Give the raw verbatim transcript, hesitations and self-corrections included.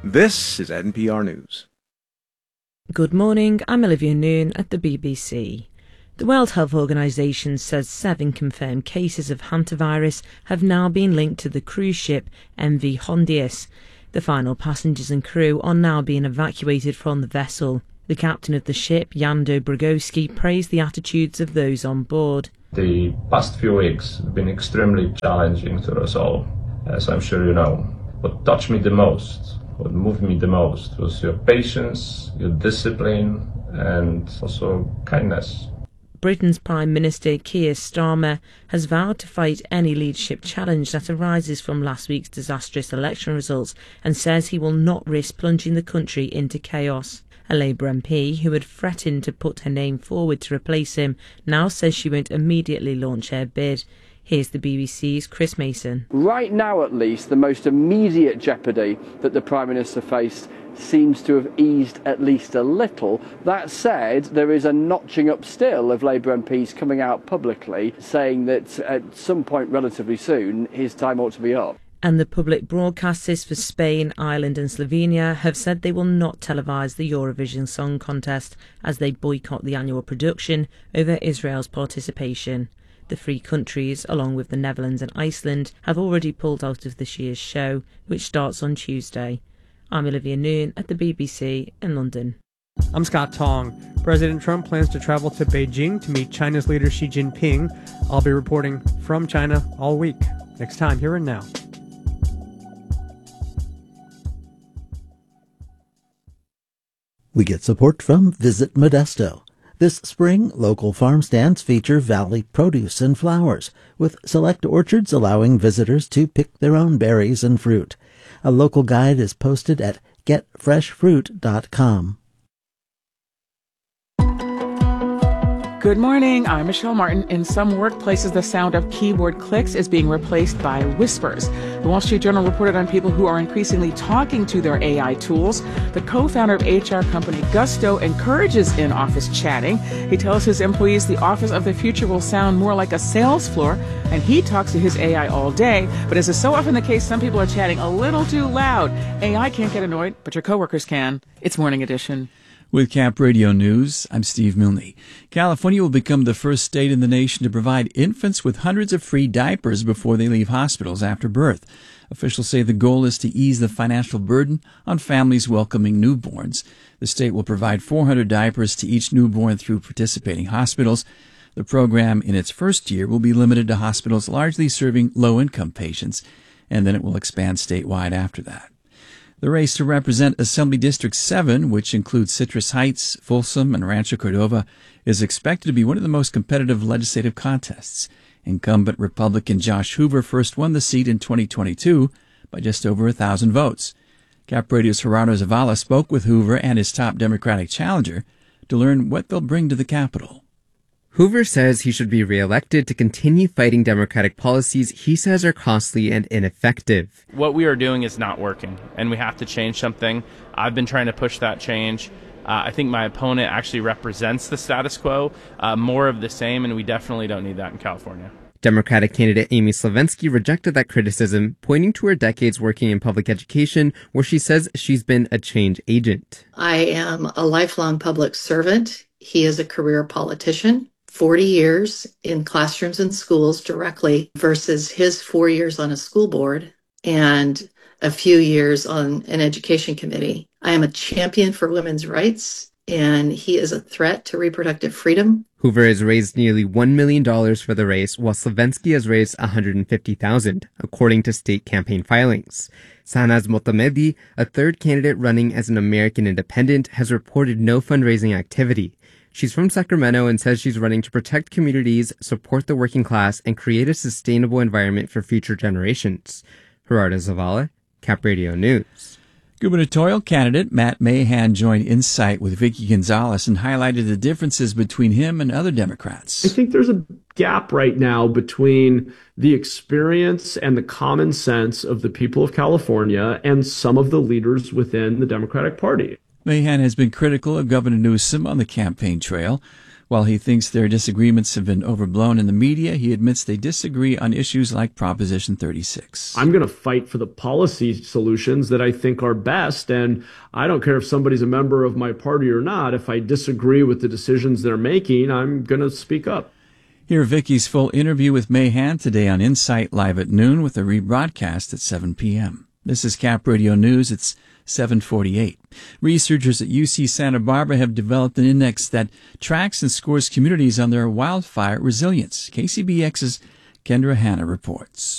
This is N P R News. Good morning, I'm Olivia Noon at the B B C. The World Health Organization says seven confirmed cases of hantavirus have now been linked to the cruise ship M V Hondius. The final passengers and crew are now being evacuated from the vessel. The captain of the ship, Jando Brogowski, praised the attitudes of those on board. The past few weeks have been extremely challenging to us all, as I'm sure you know. What touched me the most, what moved me the most, was your patience, your discipline, and also kindness. Britain's Prime Minister Keir Starmer has vowed to fight any leadership challenge that arises from last week's disastrous election results and says he will not risk plunging the country into chaos. A Labour M P who had threatened to put her name forward to replace him now says she won't immediately launch her bid. Here's the B B C's Chris Mason. Right now, at least, the most immediate jeopardy that the Prime Minister faced seems to have eased at least a little. That said, there is a notching up still of Labour M Ps coming out publicly saying that at some point relatively soon his time ought to be up. And the public broadcasters for Spain, Ireland and Slovenia have said they will not televise the Eurovision Song Contest as they boycott the annual production over Israel's participation. The three countries, along with the Netherlands and Iceland, have already pulled out of this year's show, which starts on Tuesday. I'm Olivia Noon at the B B C in London. I'm Scott Tong. President Trump plans to travel to Beijing to meet China's leader Xi Jinping. I'll be reporting from China all week. Next time, Here and Now. We get support from Visit Modesto. This spring, local farm stands feature valley produce and flowers, with select orchards allowing visitors to pick their own berries and fruit. A local guide is posted at get fresh fruit dot com. Good morning, I'm Michelle Martin. In some workplaces, the sound of keyboard clicks is being replaced by whispers. The Wall Street Journal reported on people who are increasingly talking to their A I tools. The co-founder of H R company Gusto encourages in-office chatting. He tells his employees the office of the future will sound more like a sales floor, and he talks to his A I all day. But as is so often the case, some people are chatting a little too loud. A I can't get annoyed, but your coworkers can. It's Morning Edition. With Cap Radio News, I'm Steve Milne. California will become the first state in the nation to provide infants with hundreds of free diapers before they leave hospitals after birth. Officials say the goal is to ease the financial burden on families welcoming newborns. The state will provide four hundred diapers to each newborn through participating hospitals. The program in its first year will be limited to hospitals largely serving low-income patients, and then it will expand statewide after that. The race to represent Assembly District seven, which includes Citrus Heights, Folsom, and Rancho Cordova, is expected to be one of the most competitive legislative contests. Incumbent Republican Josh Hoover first won the seat in twenty twenty-two by just over a thousand votes. Cap Radio's Gerardo Zavala spoke with Hoover and his top Democratic challenger to learn what they'll bring to the Capitol. Hoover says he should be reelected to continue fighting Democratic policies he says are costly and ineffective. What we are doing is not working, and we have to change something. I've been trying to push that change. Uh, I think my opponent actually represents the status quo, uh, more of the same, and we definitely don't need that in California. Democratic candidate Amy Slavensky rejected that criticism, pointing to her decades working in public education, where she says she's been a change agent. I am a lifelong public servant. He is a career politician. forty years in classrooms and schools directly versus his four years on a school board and a few years on an education committee. I am a champion for women's rights, and he is a threat to reproductive freedom. Hoover has raised nearly one million dollars for the race, while Slavensky has raised one hundred fifty thousand dollars, according to state campaign filings. Sanaz Motamedi, a third candidate running as an American independent, has reported no fundraising activity. She's from Sacramento and says she's running to protect communities, support the working class, and create a sustainable environment for future generations. Gerardo Zavala, Cap Radio News. Gubernatorial candidate Matt Mahan joined Insight with Vicky Gonzalez and highlighted the differences between him and other Democrats. I think there's a gap right now between the experience and the common sense of the people of California and some of the leaders within the Democratic Party. Mahan has been critical of Governor Newsom on the campaign trail. While he thinks their disagreements have been overblown in the media, he admits they disagree on issues like Proposition thirty-six. I'm going to fight for the policy solutions that I think are best, and I don't care if somebody's a member of my party or not. If I disagree with the decisions they're making, I'm going to speak up. Hear Vicky's full interview with Mahan today on Insight Live at noon with a rebroadcast at seven p.m. This is Cap Radio News. It's seven forty-eight. Researchers at U C Santa Barbara have developed an index that tracks and scores communities on their wildfire resilience. K C B X's Kendra Hanna reports.